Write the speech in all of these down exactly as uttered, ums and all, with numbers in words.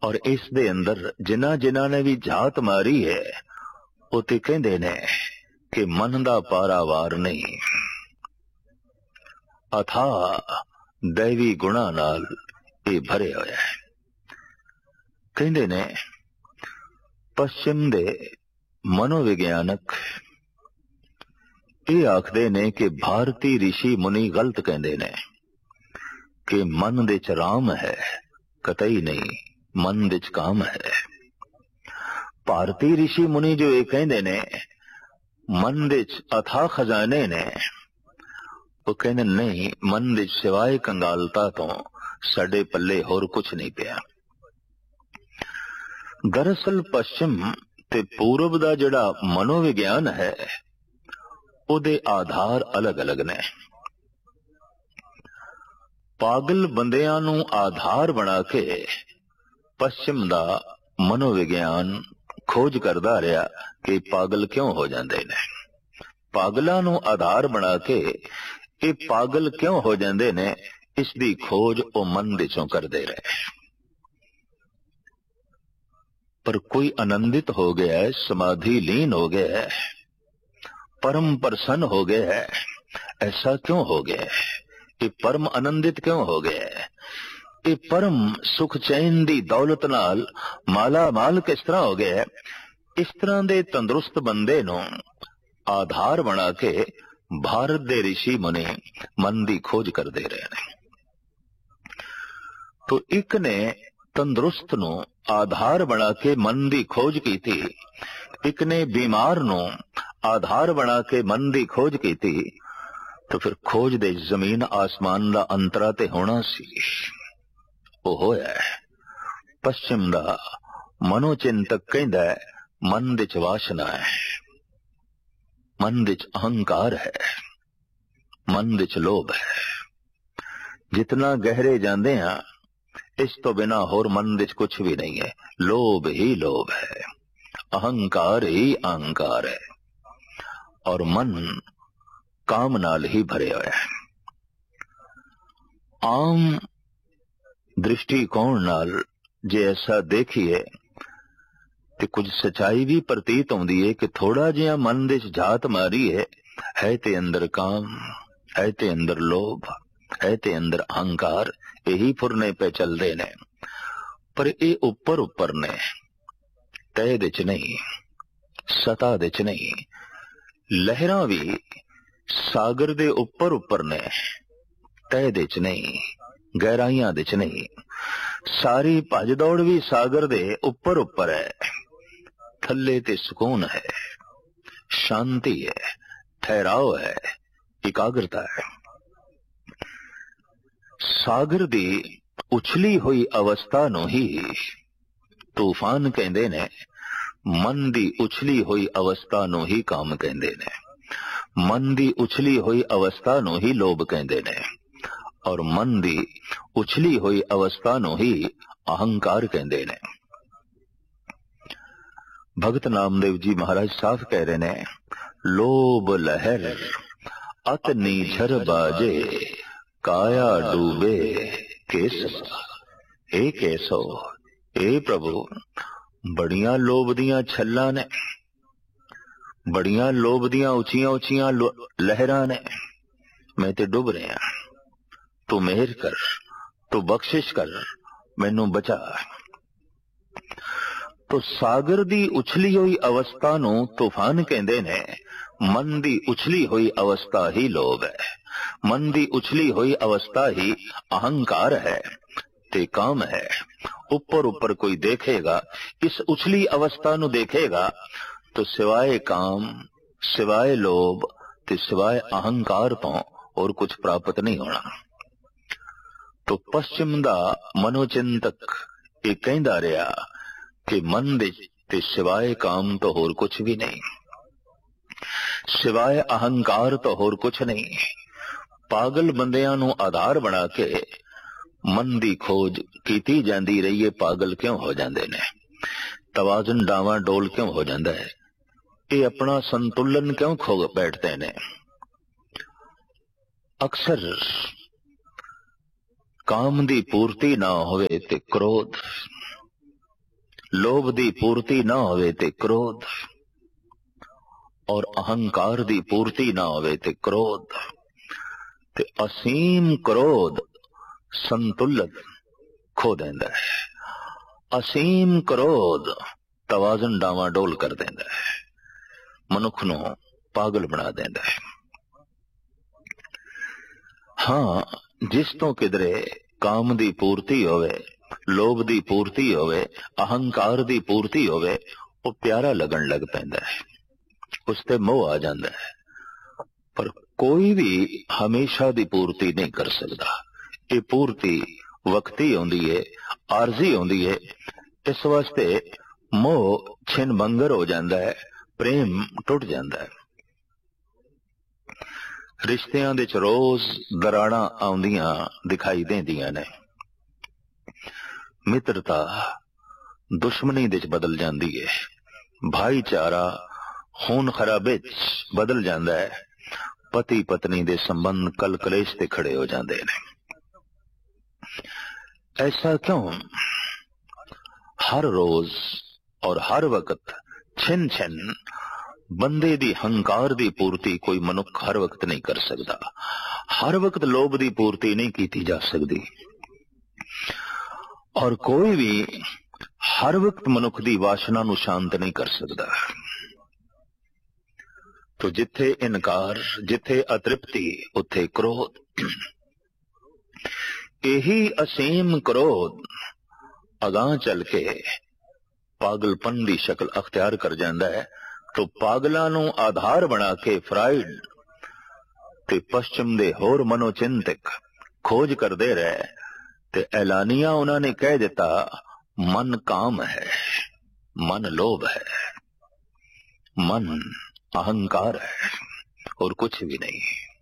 और इस दे अंदर जिन्हां जिन्हां ने भी जात मारी है वो ते कहंदे ने कि मन दा पारावार नहीं, अथा दैवी गुणा नाल ये भरे होया है। कहंदे ने पश्चिम दे मनोविज्ञानक ये आखदे ने कि भारती ऋषि मुनि गलत कहंदे ने कि मन दे च राम है, कतई नहीं, मन दे च काम है। भारती ऋषि मुनि जो ये कहंदे ने मन दे च अथा खजाने ने, वो कहंदे नहीं, मन दे सिवाय कंगालता तो साडे पल्ले होर कुछ नहीं पिया। दरअसल पश्चिम ते पूरब दा जिहड़ा मनोविज्ञान है उहदे आधार अलग अलग ने। पागल बंदियां नूं आधार बना के पश्चिम दा मनोविज्ञान खोज करदा रहा कि पागल क्यों हो जांदे ने। पागलां नूं आधार बना के ये पागल क्यों हो जांदे ने, इसदी खोज ओ मन दे चों करदे रहे। पर कोई आनंदित हो गया है, समाधि लीन हो गया है, परम प्रसन्न हो गया है, ऐसा क्यों हो गया है? ये परम आनंदित क्यों हो गया है? ये परम सुख चैन दी दौलत नाल माला माल किस तरह हो गया है? इस तरह दे तंदुरुस्त बंदे नूं आधार बना के भारत दे ऋषि मुनि मन दी खोज करदे रहे ने। तो एक ने तंदुरुस्त नूं आधार बना के मन दी खोज की थी, एक ने बीमार नूं आधार बना के मन दी खोज की थी। तो फिर खोज दे जमीन आसमान दा अंतरा ते होना सी, वो होया है। पश्चिम दा मनोचिंतक कहंदा है मन दे च वासना है, मन दे च अहंकार है, मन दे च लोभ है। जितना गहरे जांदे हैं इस तो बिना होर मन दे च कुछ भी नहीं है। लोभ ही लोभ है, अहंकार ही अहंकार है, और मन काम नाल ही भरे होया है। आम दृष्टिकोण नाल जे ऐसा देखिए तो कुछ सच्चाई भी प्रतीत होंदी है कि थोड़ा जिहा मन दे च जात मारी है, है ते अंदर काम, है ते अंदर लोभ, है ते अंदर अहंकार, यही फुरने पे चलदे ने। पर ये उपर उपर ने, तह दे च नहीं, सतह दे च नहीं। लहरां भी सागर दे उपर उपर ने, तह दे च नहीं, गहराइयां दे च नहीं। सारी भज दौड़ भी सागर दे उपर उपर है, थल्ले ते सुकून है, शांति है, ठहराव है, एकाग्रता है। सागर दी उछली हुई अवस्था नूं ही तूफान कहंदे ने, मन दी उछली हुई अवस्था नूं ही काम कहंदे ने, मन दी उछली हुई अवस्था नूं ही लोभ कहंदे ने, और मन दी उछली हुई अवस्था नूं ही अहंकार कहंदे ने। भगत नामदेव जी महाराज साफ कह रहे ने, लोभ लहर अत नीझर बाजे, काया डूबे केस। ए कैसो, ए प्रभु, बड़ियां लोभ दियां छल्लां ने, बड़ियां लोभ दियां उचियां उचियां लहरां ने, मैं ते डुब रहा। तू मेहर कर, तू बख्शिश कर, मैनू बचा। तो सागर दी उछली हुई अवस्था नूं तूफान कहंदे ने, मन दी उछली हुई अवस्था ही लोभ है, मन दी उछली हुई अवस्था ही अहंकार है ते काम है। ऊपर ऊपर कोई देखेगा, इस उछली अवस्था नूं देखेगा तो सिवाय काम, सिवाय लोभ ते सिवाय अहंकार तो और कुछ प्राप्त नहीं होना। तो पश्चिम दा मनोचिंतक ये कहंदा रहा कि मन दे ते सिवाय काम तो होर कुछ भी नहीं, सिवाय अहंकार तो होर कुछ नहीं। पागल बंदियां नूं आधार बना के मन दी खोज कीती जांदी रही है। पागल क्यों हो जांदे ने, तवाजुन डावा डोल क्यों हो जांदा है, ये अपना संतुलन क्यों खो बैठते ने। अक्सर काम दी पूर्ति ना होवे ते क्रोध, लोभ दी पूर्ति ना होवे ते क्रोध, और अहंकार दी पूर्ति ना होवे ते क्रोध, ते असीम क्रोध संतुलन खो देंदा है। असीम क्रोध तवाजन डावाडोल कर देंदा है, मनुख नूं पागल बना देंदा है। हाँ, जिस तो किधरे काम दी पूर्ति होवे, लोभ दी पूर्ति होवे, अहंकार दी पूर्ति होवे, वो प्यारा लगन लग पैंदा है, उसते मोह आ जांदा है। पर कोई भी हमेशा दी पूर्ति नहीं कर सकदा। ये पूर्ति वक्ती होंदी है, आरजी होंदी है। इस वास्ते मोह छिन भंगर हो जांदा है, प्रेम टुट जांदा है। रिश्तियां दे च रोज दराड़ा आउंदियां दिखाई देंदियां ने। मित्रता दुश्मनी दे च बदल जांदी है, भाईचारा खून खराबे च बदल जांदा है, पति पत्नी दे संबंध कल कलेश ते खड़े हो जांदे ने। ऐसा क्यों? हर रोज और हर वक्त छिन छिन बंदे दी हंकार दी पूर्ति कोई मनुख हर वक्त नहीं कर सकता। हर वक्त लोभ दी पूर्ति नहीं की जा सकती, और कोई भी हर वक्त मनुख दी वासना नूं शांत नहीं कर सकता। तो जिथे इनकार, जिथे अतृप्ति, उथे क्रोध। यही असीम क्रोध अगां चल के पागलपन की शक्ल अख्तियार कर जाता है। तो पागलों नूं आधार बना के फ्राइड ते पश्चिम दे होर मनोचिंतक खोज करते रहे, ते ऐलानिया उन्होंने कह दिता, मन काम है, मन लोभ है, मन अहंकार है, और कुछ भी नहीं।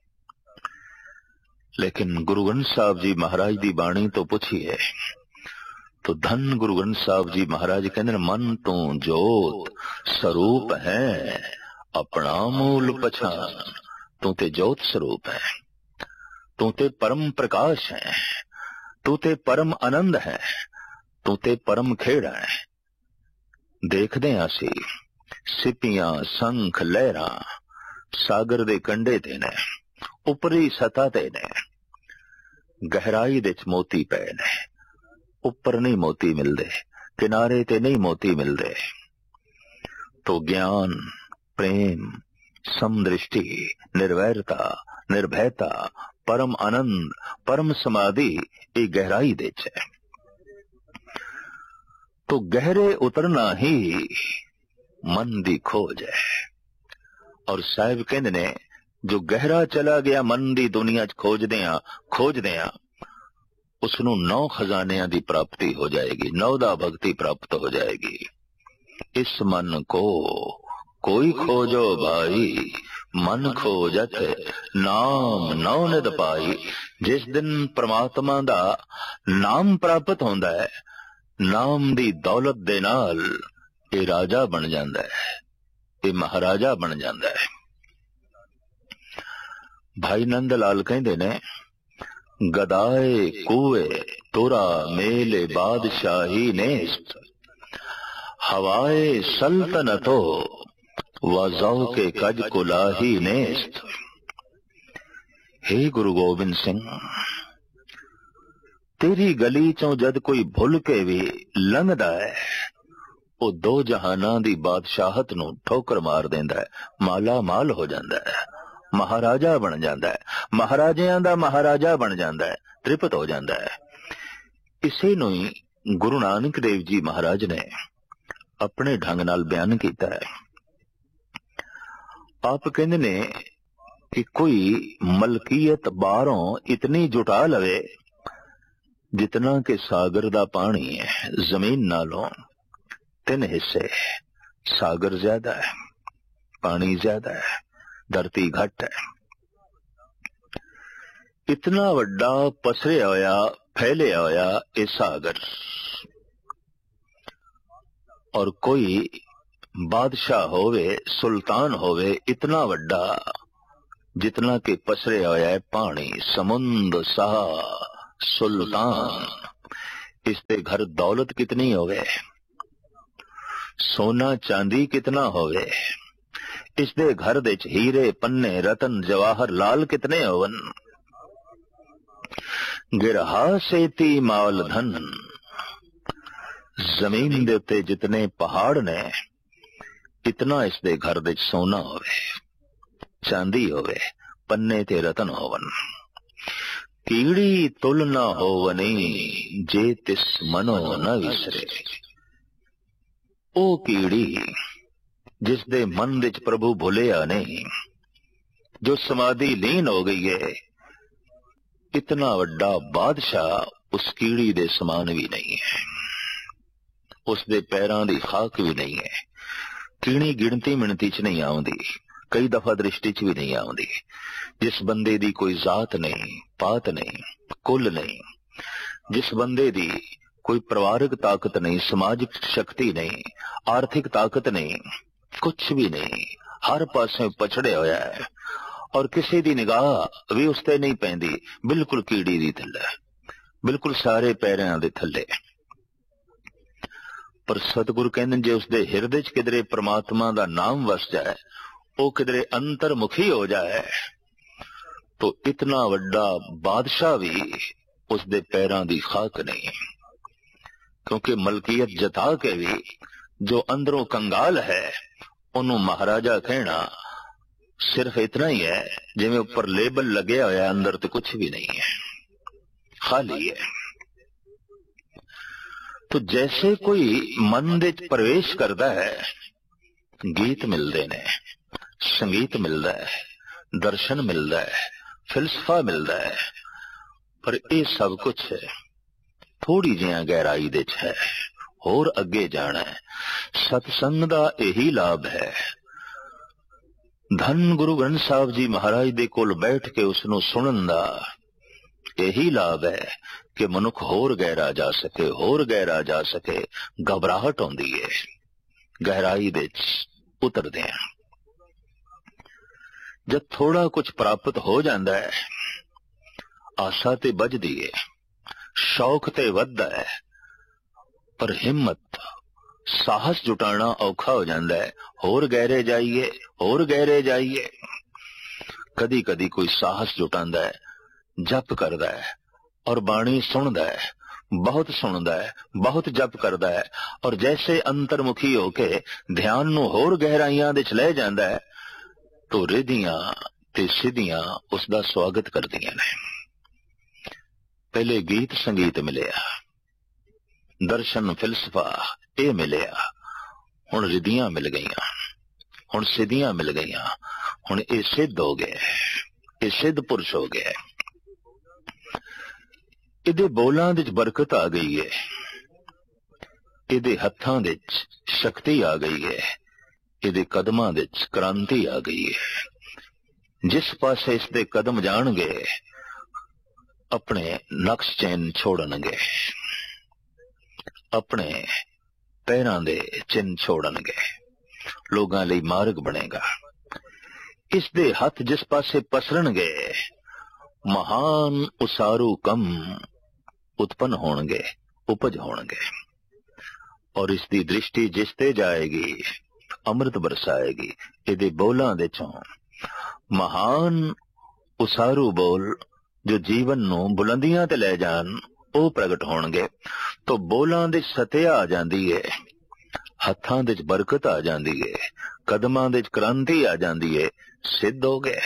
लेकिन गुरु ग्रंथ साहब जी महाराज की बाणी तो पूछिए, तो धन गुरु ग्रंथ साहब जी महाराज कहते मन तू जोत स्वरूप है, अपना मूल पछान। तू ते जोत स्वरूप है, तू ते परम प्रकाश है, तू ते परम आनंद है, तू ते परम खेड़ा है। देखदे असी सिपियां संख लहरां सागर दे कंडे ते ने, उपरी सतह ते ने, गहराई दे च मोती पे ने। ऊपर नहीं मोती मिलते, किनारे ते नहीं मोती मिलते। तो ज्ञान, प्रेम, समदृष्टि, निर्वैरता, निर्भयता, परम आनंद, परम समाधि, ये गहराई दे है। तो गहरे उतरना ही मन दी खोज है। और साहिब कहंदे ने, जो गहरा चला गया मन दी दुनिया च खोजदियां खोजदियां उसनू नौ खजानियां दी प्राप्ति हो जाएगी, नौदा भक्ति प्राप्त हो जाएगी। इस मन को कोई खोजो भाई, मन खोजत नाम नौ निध पाई। जिस दिन परमात्मा दा नाम प्राप्त होंदा है, नाम दी दौलत दे नाल ये राजा बन जांदा है, ये महाराजा बन जांदा है। भाई नंद लाल कहंदे ने, गदाए कुए तुरा मेले बादशाही नेस्त, हवाए सल्तनतो वज़ौ के कज कुलाही नेस्त। हे गुरु गोबिंद सिंह, तेरी गली चों जद कोई भुल के भी लंघदा है, वो दो जहाना दी बादशाहत नूं ठोकर मार देंदा है, माला माल हो जांदा है, महाराजा बन जाता है, महाराजियां दा महाराजा बन जाता है, तृप्त हो जाता है। इसे नूं ही गुरु नानक देव जी महाराज ने अपने ढंग नाल बयान किया है। आप कहंदे ने कि कोई मलकीयत बाहरों इतनी जुटा लवे जितना कि सागर दा पानी है। जमीन नालों तीन हिस्से, सागर ज्यादा है, पानी ज्यादा है, धरती घट है। इतना वड्डा पसरिया होया फैलिया होया ये सागर, और कोई बादशाह होवे, सुल्तान होवे इतना वड्डा जितना कि पसरिया होया है पानी, समुंद सा सुल्तान। इसके घर दौलत कितनी होवे, सोना चांदी कितना होवे, इसदे घर दे च हीरे पन्ने रतन जवाहर लाल कितने होवन। गिरहा सेती माल धन, जमीन दे उत्ते जितने पहाड़ ने इतना इसदे घर दे च सोना होवे, चांदी होवे, पन्ने ते रतन होवन। कीड़ी तुल न होवनी, जे तिस मनो न विसरे। ओ कीड़ी जिस दे मन विच प्रभु भुलिया नहीं, जो समाधि लीन हो गई है, इतना वड्डा बादशाह उस कीड़ी दे समान भी नहीं है, उस दे पैरां दी खाक भी नहीं है। कीड़ी गिणती मिणती च नहीं आउंदी, कई दफा दृष्टि च भी नहीं आउंदी। जिस बंदे दी कोई जात नहीं, पात नहीं, कुल नहीं, जिस बंदे दी कोई परिवारिक ताकत नहीं, समाजिक शक्ति नहीं, आर्थिक ताकत नहीं, कुछ भी नहीं, हर पासे पछड़े होया है और किसी दी निगाह भी उसते नहीं पैंदी, बिल्कुल कीड़ी दी थल्ले, बिल्कुल सारे पैरां दे थल्ले। पर सतगुरु कहंदे जे उसदे हिरदे च किधरे परमात्मा दा नाम वस जाए, वो किधरे अंतर्मुखी हो जाए, तो इतना वड्डा बादशाह भी उसदे पैरां दी खाक नहीं। क्योंकि मलकियत जता के भी जो अंदरों कंगाल है, उन्हों महाराजा कहना सिर्फ इतना ही है जिवें ऊपर लेबल लगे होया, अंदर तो कुछ भी नहीं है, खाली है। तो जैसे कोई मन दे प्रवेश करता है, गीत मिलते ने, संगीत मिलता है, दर्शन मिलता है, फिलसफा मिलता है, पर यह सब कुछ थोड़ी जिहा गहराई दे है, होर अगे जाना है। सतसंग दा यही लाभ है। धन गुरु ग्रंथ साहब जी महाराज दे कोल बैठ के उसनों सुनन दा यही लाभ है कि मनुख होर गहरा जा सके, होर गहरा जा सके। घबराहट होंदी है, गहराई दे उतरदे हैं। जब थोड़ा कुछ प्राप्त हो जाता है, आशा ते बजदी है, शौक ते वधदा है, पर हिम्मत साहस जुटाना औखा हो जाता है। होर गहरे जाइए, होर गहरे जाइए। कदी कदी कोई साहस जुटांदा है, जप करदा है और बाणी सुनदा है, बहुत सुनदा है, बहुत जप करदा है, और जैसे अंतर्मुखी होके ध्यान नूं होर गहराइयां दे च ले जांदा है, तो रिधियां ते सिद्धियां उसदा स्वागत करदियां ने। पहले गीत संगीत मिलिया, दर्शन फिलसफा ये मिलिया, हुण रिधियां मिल गईयां, हुण सिद्धियां मिल गईयां, हुण ये सिद्ध हो गए, ये सिद्ध पुरुष हो गए। इहदे बोलां दे बरकत आ गई है, इहदे हत्थां दे शक्ति आ गई है, इहदे कदमां दे क्रांति आ गई है। जिस पासे इसदे कदम जाणगे, अपने नक्श चैन छोड़नगे, अपने पैरां दे चिन्ह छोड़नगे, लोगां लई मार्ग बनेगा। इसदे हथ जिस पासे पसरनगे, महान उसारू कम उत्पन्न होणगे, उपज होणगे, और इसकी दृष्टि जिस ते जाएगी अमृत बरसाएगी। इहदे बोलां दे चों महान उसारू बोल जो जीवन नूं बुलंदियां ते ले जान, वो प्रगट होणगे। तो बोलां दे सत्या आ जांदी है, हत्थां दे बरकत आ जांदी है, कदमां दे क्रांति आ जांदी है, सिद्ध हो गए।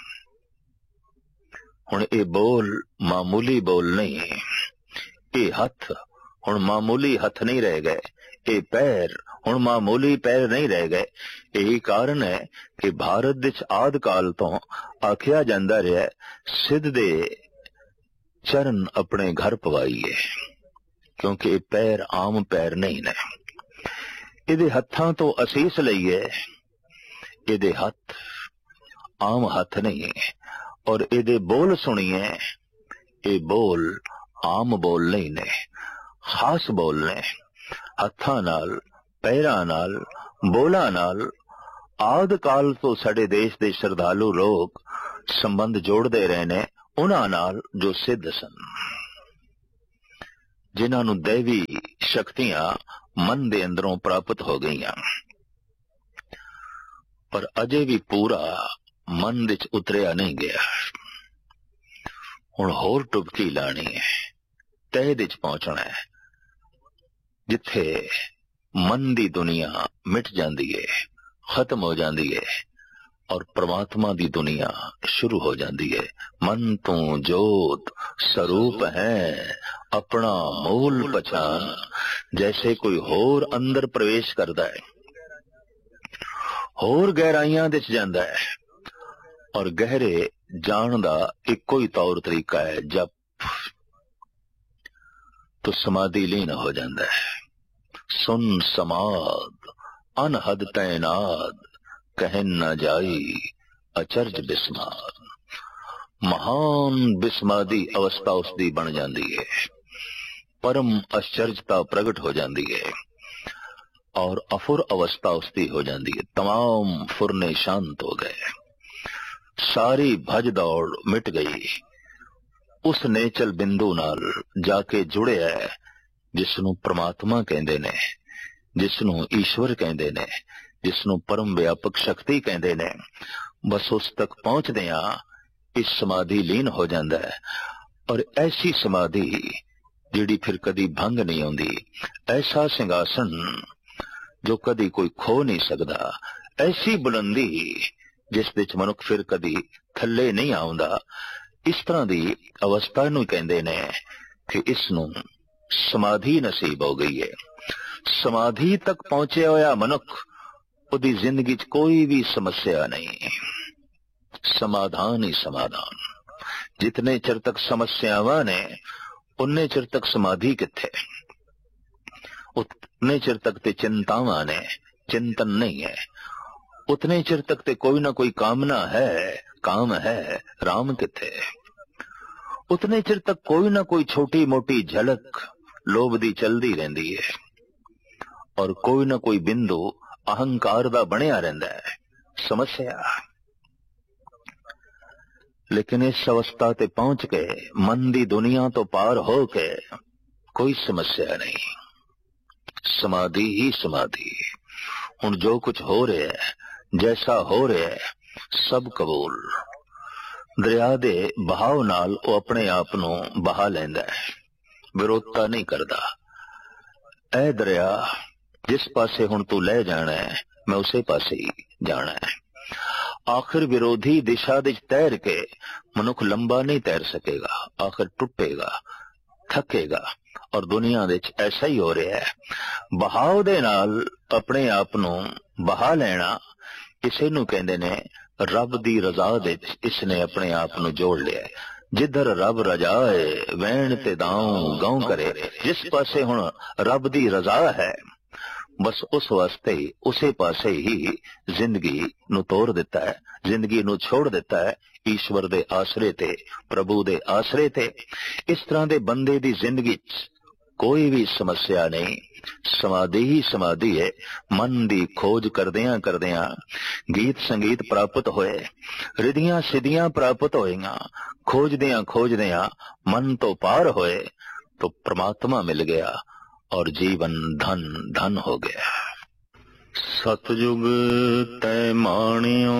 हुण ये बोल मामूली बोल नहीं, ये हथ हुण मामूली हथ नहीं रह गए, ये पैर हुण मामूली पैर नहीं रह गए। यही कारण है कि भारत विच आद काल तो आख्या जांदा रहा, सिद्ध दे चरण अपने घर पवाइए, क्योंकि ये पैर आम पैर नहीं ने। इहदे हत्थां तो असीस लईए, इहदे हथ आम हथ नहीं, और इहदे बोल सुनिए, ये बोल आम बोल नहीं ने, खास बोल ने। हत्थां नाल, पैरां नाल, बोलां नाल आद काल तो साडे देश दे श्रद्धालु लोग संबंध जोड़दे रहे ने, उन्हां नाल जो सिद्ध सन, जिन्हां नूं दैवी शक्तियां मन दे अंदरों प्राप्त हो गईयां, पर अजे भी पूरा मन विच उतरिया नहीं गया। हुण होर टुबकी लानी है, तह विच पहुंचना है, जिथे मन दी दुनिया मिट जाती है, खत्म हो जाती है और परमात्मा दी दुनिया शुरू हो जाती है। मन तू जोत स्वरूप है अपना मूल पहचान, जैसे कोई होर अंदर प्रवेश करता है, होर गहराइयां विच जांदा है और गहरे जान दा इक्को ही तौर तरीका है जब तो समाधि लीन हो जाता है। सुन समाद अनहद तैनाद कहन न जाई अचरज बिस्माद। महान बिस्मादी अवस्था उसकी बन जाती है, परम आश्चर्यता प्रगट हो जाती है और अफुर अवस्था उसकी हो जाती है। तमाम फुरने शांत हो गए, सारी भज दौड़ मिट गई, उस नेचल बिंदु नाल जाके जुड़े है जिसनों परमात्मा कहंदे ने, जिसनों ईश्वर कहंदे ने, जिसनों परम व्यापक शक्ति कहंदे ने। बस उस तक पहुंचदे आ इस समाधि लीन हो जाता है और ऐसी समाधि जिहड़ी फिर कदी भंग नहीं आउंदी, ऐसा सिंघासन जो कदी कोई खो नहीं सकदा, ऐसी बुलंदी जिस विच मनुख फिर कदी थल्ले नहीं आउंदा। इस तरह की अवस्था नूं कहंदे ने कि इसनूं समाधि नसीब हो गई है। समाधि तक पहुंचे होया मनुख, उदी जिंदगी च कोई भी समस्या नहीं, समाधान ही समाधान। जितने चिर तक समस्यावां ने उन्ने चिर तक समाधि किथे, उतने चिर तक ते चिंतावां ने, चिंतन नहीं है। उतने चिर तक ते कोई ना कोई कामना है, काम है, राम किथे। उतने चिर तक कोई ना कोई छोटी मोटी झलक लोभ दी चलदी रहंदी है और कोई ना कोई बिंदु अहंकार दा बनिया रहंदा है, समस्या। लेकिन इस अवस्था ते पहुंच के मन दी दुनिया तो पार हो के कोई समस्या नहीं, समाधि ही समाधि। हुण जो कुछ हो रहा है, जैसा हो रहा है, सब कबूल। दरिया दे बहाव नाल वो अपने आप नूं बहा लैंदा है, विरोधता नहीं करता। ऐ दरिया जिस पासे हुण तू ले जाना है, मैं उसे पासे ही जाना है। आखिर विरोधी दिशा विच तैर के मनुख लंबा नहीं तैर सकेगा, आखिर टुटेगा, थकेगा। और दुनिया विच ऐसा ही हो रहा है। बहाव दे नाल अपने आप नूं बहा लेना, इसे नूं कहंदे ने रब दी रजा विच इसने अपने आप नूं जोड़ लिया। जिधर रब रजाए वैण ते दाऊं गांव करे। जिस पासे हुण रब दी रजा है, बस उस वास्ते ही उसे पासे ही जिंदगी नूं तोड़ दिता है, जिंदगी नूं छोड़ दिता है ईश्वर दे आसरे ते, प्रभु दे आसरे ते। इस तरह दे बंदे दी जिंदगी च कोई भी समस्या नहीं, समाधि ही समाधि है। मन दी खोज करदियां करदियां गीत संगीत प्राप्त होए, रिधियां सिद्धियां प्राप्त होईयां, खोजदियां खोजदियां मन तो पार होए तो परमात्मा मिल गया और जीवन धन धन हो गया। सतयुग तै माणियो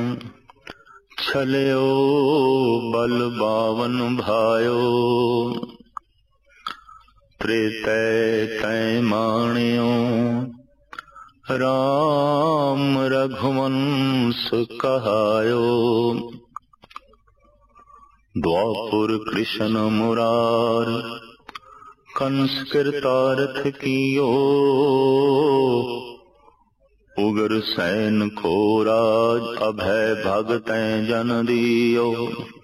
छलियो बल बावन भायो। त्रेतै तै माणियो राम रघुवंश कहायो। द्वापुर कृष्ण मुरार कंस कृतार्थ कियो। उगर सैन को राज अभय भगतैं जन दियो।